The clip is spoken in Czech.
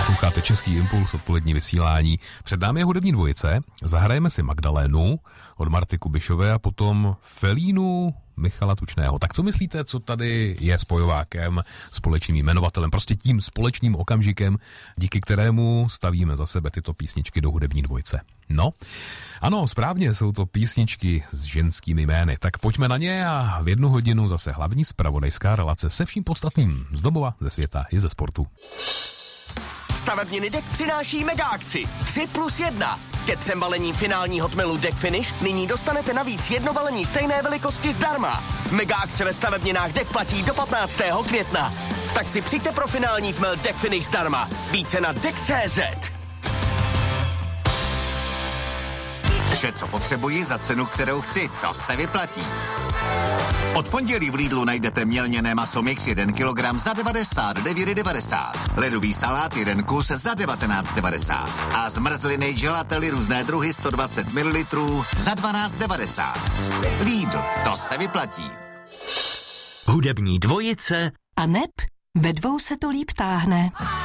Posloucháte Český impuls, odpolední vysílání. Před námi je hudební dvojice. Zahrajeme si Magdalénu od Marty Kubišové a potom Felínu Michala Tučného. Tak co myslíte, co tady je spojovákem, společným jmenovatelem, prostě tím společným okamžikem, díky kterému stavíme za sebe tyto písničky do hudební dvojice? No, ano, správně, jsou to písničky s ženskými jmény. Tak pojďme na ně a v 1 hodinu zase hlavní zpravodajská relace se vším podstatným z domova, ze světa i ze sportu. Stavebniny Deck přináší mega akci 3+1. Ke 3 balením finálního tmelu Deck Finish nyní dostanete navíc 1 balení stejné velikosti zdarma. Mega akce ve stavebninách Deck platí do 15. května. Tak si přijďte pro finální tmel Deck Finish zdarma. Více na Deck.cz. Vše, co potřebuji za cenu, kterou chci, to se vyplatí. Od pondělí v Lidlu najdete mělněné maso mix 1 kg za 99,90. Ledový salát 1 kus za 19,90. A zmrzliny gelately různé druhy 120 ml za 12,90. Lidl, to se vyplatí. Hudební dvojice a neb ve dvou se to líp táhne.